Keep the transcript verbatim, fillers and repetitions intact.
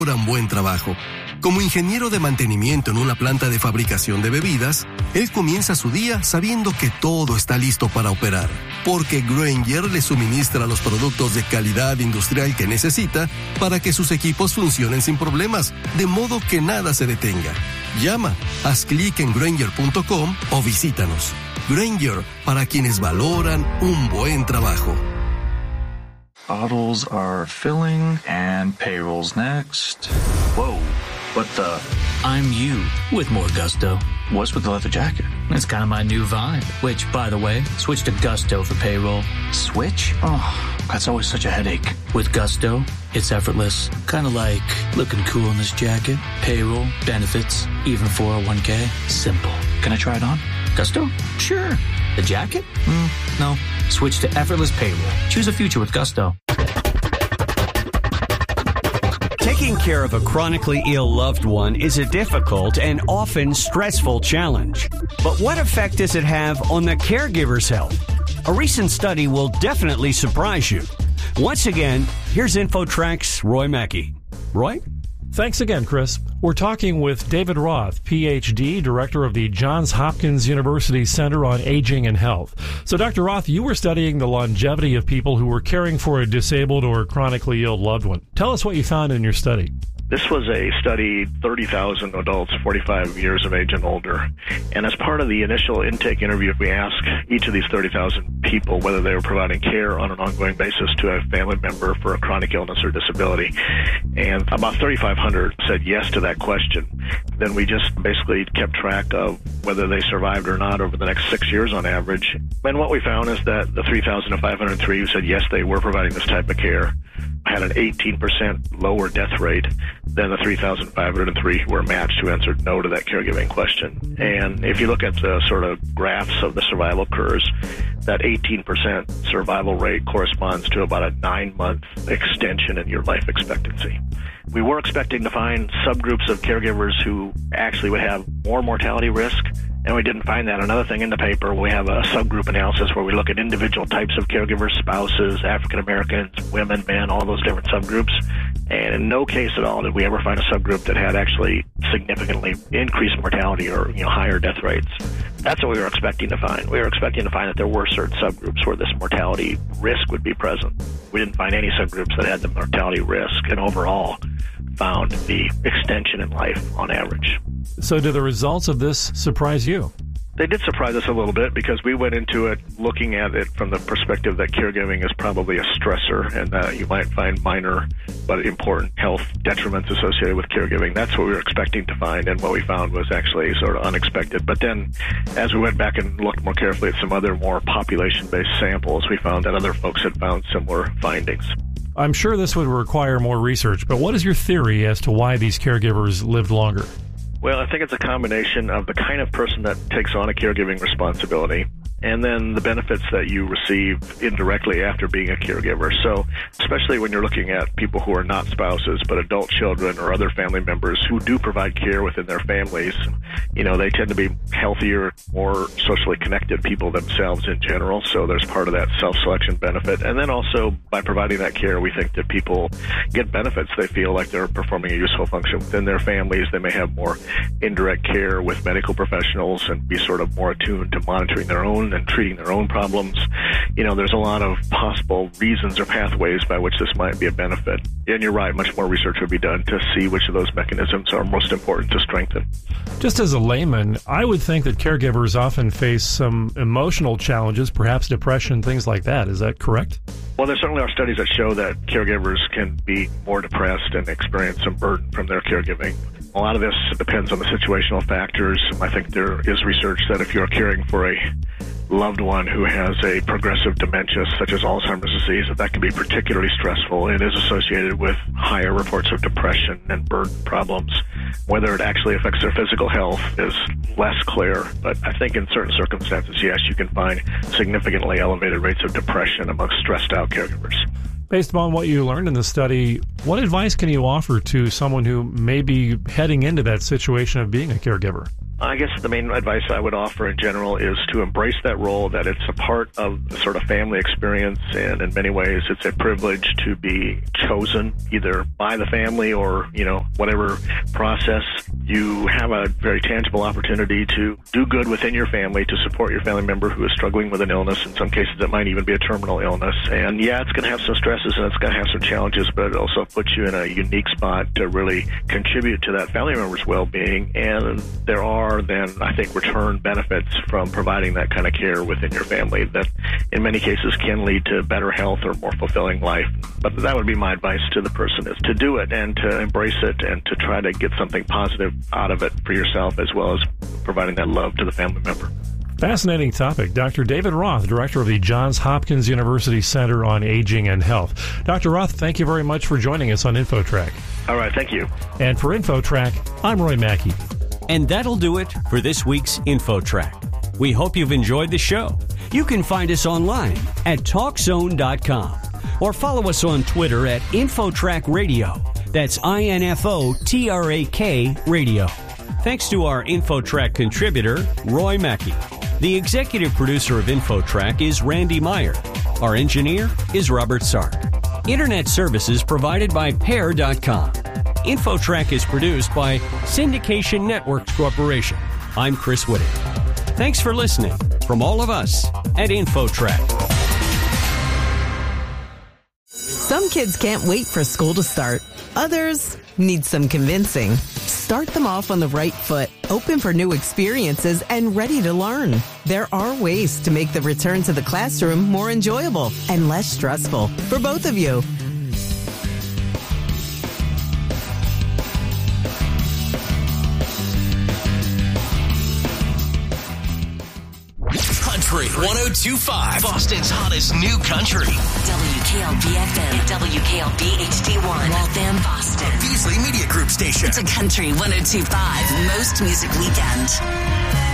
un buen trabajo. Como ingeniero de mantenimiento en una planta de fabricación de bebidas, él comienza su día sabiendo que todo está listo para operar, porque Grainger le suministra los productos de calidad industrial que necesita para que sus equipos funcionen sin problemas, de modo que nada se detenga. Llama, haz clic en Grainger punto com o visítanos. Grainger, para quienes valoran un buen trabajo. Bottles are filling and payroll's next. Whoa, what the? I'm you with more gusto. What's with the leather jacket? It's kind of my new vibe, which, by the way, switch to Gusto for payroll. Switch? Oh, that's always such a headache. With Gusto, it's effortless. Kind of like looking cool in this jacket, payroll, benefits, even four oh one k. Simple. Can I try it on? Gusto? Sure. The jacket? Mm, no. Switch to effortless payroll. Choose a future with Gusto. Taking care of a chronically ill loved one is a difficult and often stressful challenge. But what effect does it have on the caregiver's health? A recent study will definitely surprise you. Once again, here's InfoTrack's Roy Mackey. Roy? Thanks again, Chris. We're talking with David Roth, P H D, Director of the Johns Hopkins University Center on Aging and Health. So, Doctor Roth, you were studying the longevity of people who were caring for a disabled or chronically ill loved one. Tell us what you found in your study. This was a study, thirty thousand adults, forty-five years of age and older. And as part of the initial intake interview, we asked each of these thirty thousand people whether they were providing care on an ongoing basis to a family member for a chronic illness or disability. And about thirty-five hundred said yes to that question. Then we just basically kept track of whether they survived or not over the next six years on average. And what we found is that the three thousand five hundred three who said yes, they were providing this type of care had an eighteen percent lower death rate than the three thousand five hundred three who were matched who answered no to that caregiving question. And if you look at the sort of graphs of the survival curves, that eighteen percent survival rate corresponds to about a nine-month extension in your life expectancy. We were expecting to find subgroups of caregivers who actually would have more mortality risk, and we didn't find that. Another thing in the paper, we have a subgroup analysis where we look at individual types of caregivers, spouses, African Americans, women, men, all those different subgroups. And in no case at all did we ever find a subgroup that had actually significantly increased mortality or, you know, higher death rates. That's what we were expecting to find. We were expecting to find that there were certain subgroups where this mortality risk would be present. We didn't find any subgroups that had the mortality risk, and overall found the extension in life on average. So do the results of this surprise you? They did surprise us a little bit because we went into it looking at it from the perspective that caregiving is probably a stressor and that you might find minor but important health detriments associated with caregiving. That's what we were expecting to find, and what we found was actually sort of unexpected. But then as we went back and looked more carefully at some other more population-based samples, we found that other folks had found similar findings. I'm sure this would require more research, but what is your theory as to why these caregivers lived longer? Well, I think it's a combination of the kind of person that takes on a caregiving responsibility and then the benefits that you receive indirectly after being a caregiver. So especially when you're looking at people who are not spouses, but adult children or other family members who do provide care within their families, you know, they tend to be healthier, more socially connected people themselves in general. So there's part of that self-selection benefit. And then also by providing that care, we think that people get benefits. They feel like they're performing a useful function within their families. They may have more indirect care with medical professionals and be sort of more attuned to monitoring their own and treating their own problems. You know, there's a lot of possible reasons or pathways by which this might be a benefit. And you're right, much more research would be done to see which of those mechanisms are most important to strengthen. Just as a layman, I would think that caregivers often face some emotional challenges, perhaps depression, things like that. Is that correct? Well, there certainly are studies that show that caregivers can be more depressed and experience some burden from their caregiving. A lot of this depends on the situational factors. I think there is research that if you're caring for a loved one who has a progressive dementia such as Alzheimer's disease, that that can be particularly stressful. It is associated with higher reports of depression and burden problems. Whether it actually affects their physical health is less clear, but I think in certain circumstances, yes, you can find significantly elevated rates of depression among stressed out caregivers. Based upon what you learned in the study, what advice can you offer to someone who may be heading into that situation of being a caregiver? I guess the main advice I would offer in general is to embrace that role, that it's a part of the sort of family experience, and in many ways it's a privilege to be chosen either by the family or, you know, whatever process. You have a very tangible opportunity to do good within your family, to support your family member who is struggling with an illness. In some cases, it might even be a terminal illness. And yeah, it's going to have some stresses and it's going to have some challenges, but it also puts you in a unique spot to really contribute to that family member's well-being. And there are then, I think, return benefits from providing that kind of care within your family that in many cases can lead to better health or more fulfilling life. But that would be my advice to the person, is to do it and to embrace it and to try to get something positive out of it for yourself, as well as providing that love to the family member. Fascinating topic. Doctor David Roth, director of the Johns Hopkins University Center on Aging and Health. Doctor Roth, thank you very much for joining us on InfoTrack. All right, thank you. And for InfoTrack, I'm Roy Mackey. And that'll do it for this week's InfoTrack. We hope you've enjoyed the show. You can find us online at talk zone dot com or follow us on Twitter at InfoTrack Radio. That's I N F O T R A K Radio. Thanks to our InfoTrack contributor, Roy Mackey. The executive producer of InfoTrack is Randy Meyer. Our engineer is Robert Sark. Internet services provided by Pair dot com. InfoTrack is produced by Syndication Networks Corporation. I'm Chris Whitting. Thanks for listening from all of us at InfoTrack. Some kids can't wait for school to start. Others need some convincing. Start them off on the right foot, open for new experiences, and ready to learn. There are ways to make the return to the classroom more enjoyable and less stressful for both of you. Country one oh two point five, Boston's hottest new country. W K L B F M, W K L B H D one, Waltham, Boston. Beasley Media Group station. It's a Country one oh two point five, most music weekend.